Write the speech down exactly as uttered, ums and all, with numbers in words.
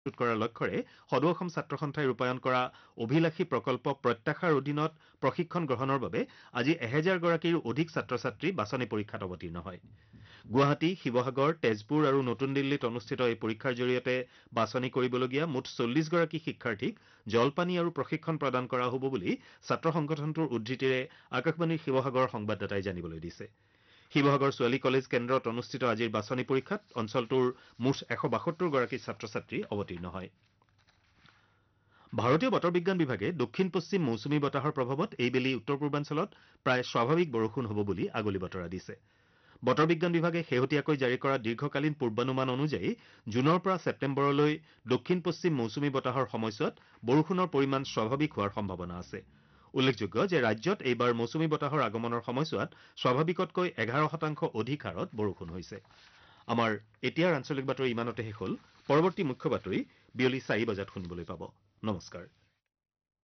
প্ৰস্তুত কৰাৰ লক্ষ্যৰে সদৌ অসম ছাত্ৰ সন্থাই ৰূপায়ণ কৰা অভিলাষী প্ৰকল্প প্ৰত্যাশাৰ অধীনত প্ৰশিক্ষণ গ্ৰহণৰ বাবে আজি এহেজাৰ গৰাকীৰো অধিক ছাত্ৰ ছাত্ৰী বাছনি পৰীক্ষাত অৱতীৰ্ণ হয়। গুৱাহাটী, শিৱসাগৰ, তেজপুৰ আৰু নতুন দিল্লীত অনুষ্ঠিত এই পৰীক্ষাৰ জৰিয়তে বাছনি কৰিবলগীয়া মুঠ চল্লিছ গৰাকী শিক্ষাৰ্থীক জলপানী আৰু প্ৰশিক্ষণ প্ৰদান কৰা হ'ব বুলি ছাত্ৰ সংগঠনটোৰ উদ্ধৃতিৰে আকাশবাণীৰ শিৱসাগৰ সংবাদদাতাই জানিবলৈ দিছে। শিৱসাগৰ ছোৱালী কলেজ কেন্দ্ৰত অনুষ্ঠিত আজিৰ বাছনি পৰীক্ষাত অঞ্চলটোৰ মুঠ এশ বাসত্তৰ গৰাকী ছাত্ৰ ছাত্ৰী অৱতীৰ্ণ হয়। ভাৰতীয় বতৰ বিজ্ঞান বিভাগে দক্ষিণ পশ্চিম মৌচুমী বতাহৰ প্ৰভাৱত এইবেলি উত্তৰ পূৰ্বাঞ্চলত প্ৰায় স্বাভাৱিক বৰষুণ হ'ব বুলি আগলি বতৰা দিছে। বতৰ বিজ্ঞান বিভাগে শেহতীয়াকৈ জাৰি কৰা দীৰ্ঘকালীন পূৰ্বানুমান অনুযায়ী জুনৰ পৰা ছেপ্টেম্বৰলৈ দক্ষিণ পশ্চিম মৌচুমী বতাহৰ সময়ছোৱাত বৰষুণৰ পৰিমাণ স্বাভাৱিক হোৱাৰ সম্ভাৱনা আছে। উল্লেখযোগ্য যে ৰাজ্যত এইবাৰ মৌচুমী বতাহৰ আগমনৰ সময়ছোৱাত স্বাভাৱিকতকৈ এঘাৰ শতাংশ অধিক হাৰত বৰষুণ হৈছে। আমাৰ এতিয়াৰ আঞ্চলিক বাতৰি ইমানতে শেষ হ'ল। পৰৱৰ্তী মুখ্য বাতৰি বিয়লি চাৰি বজাত শুনিবলৈ পাব। নমস্কাৰ।